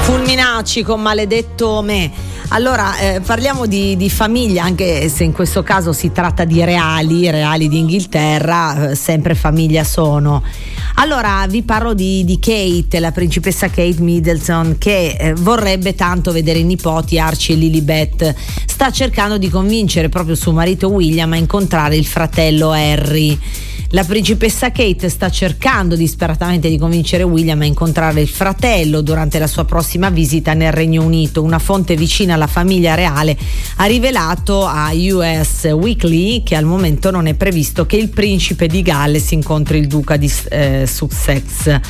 Fulminacci con Maledetto me. Allora parliamo di famiglia, anche se in questo caso si tratta di reali di Inghilterra, sempre famiglia sono. Allora vi parlo di Kate, la principessa Kate Middleton, che vorrebbe tanto vedere i nipoti Archie e Lilibet. Sta cercando di convincere proprio suo marito William a incontrare il fratello Harry. La principessa Kate sta cercando disperatamente di convincere William a incontrare il fratello durante la sua prossima visita nel Regno Unito. Una fonte vicina alla famiglia reale ha rivelato a US Weekly che al momento non è previsto che il principe di Galles incontri il duca di Sussex,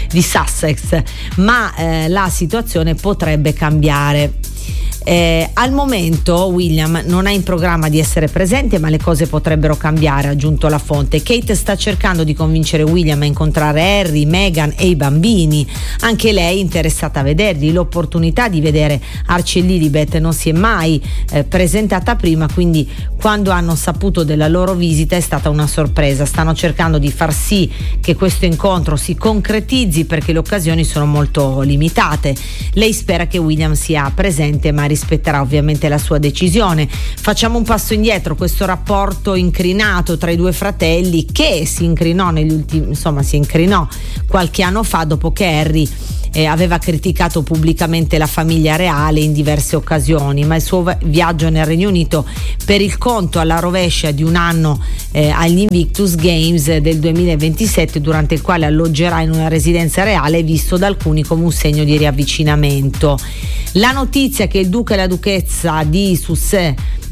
ma la situazione potrebbe cambiare. Al momento William non ha in programma di essere presente, ma le cose potrebbero cambiare, ha aggiunto la fonte. Kate sta cercando di convincere William a incontrare Harry, Meghan e i bambini, anche lei interessata a vederli. L'opportunità di vedere Archie e Lilibet non si è mai presentata prima, quindi quando hanno saputo della loro visita è stata una sorpresa. Stanno cercando di far sì che questo incontro si concretizzi perché le occasioni sono molto limitate. Lei spera che William sia presente, ma rispetterà ovviamente la sua decisione. Facciamo un passo indietro. Questo rapporto incrinato tra i due fratelli, che si incrinò qualche anno fa dopo che Harry aveva criticato pubblicamente la famiglia reale in diverse occasioni, ma il suo viaggio nel Regno Unito per il conto alla rovescia di un anno agli Invictus Games del 2027, durante il quale alloggerà in una residenza reale, è visto da alcuni come un segno di riavvicinamento. La notizia che il duca e la duchessa di Sussex,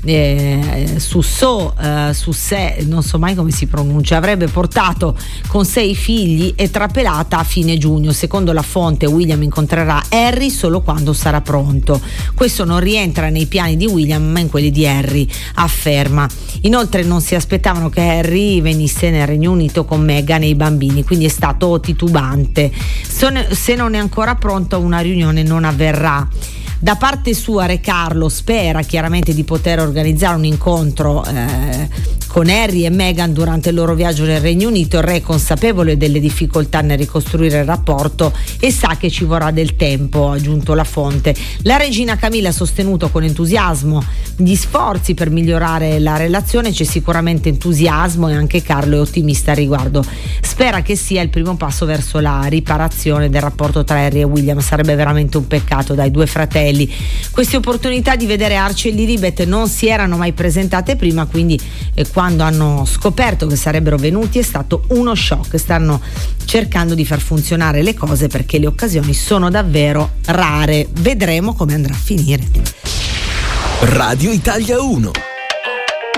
non so mai come si pronuncia, avrebbe portato con sé i figli è trapelata a fine giugno. Secondo la fonte, William incontrerà Harry solo quando sarà pronto. Questo non rientra nei piani di William, ma in quelli di Harry, afferma. Inoltre non si aspettavano che Harry venisse nel Regno Unito con Meghan e i bambini, quindi è stato titubante. Se non è ancora pronto, una riunione non avverrà. Da parte sua Re Carlo spera chiaramente di poter organizzare un incontro con Harry e Meghan durante il loro viaggio nel Regno Unito. Il re è consapevole delle difficoltà nel ricostruire il rapporto e sa che ci vorrà del tempo, ha aggiunto la fonte. La regina Camilla ha sostenuto con entusiasmo gli sforzi per migliorare la relazione. C'è sicuramente entusiasmo e anche Carlo è ottimista al riguardo. Spera che sia il primo passo verso la riparazione del rapporto tra Harry e William. Sarebbe veramente un peccato dai due fratelli. Queste opportunità di vedere Archie e Lilibet non si erano mai presentate prima, quindi quando hanno scoperto che sarebbero venuti è stato uno shock. Stanno cercando di far funzionare le cose perché le occasioni sono davvero rare. Vedremo come andrà a finire. Radio Italia 1.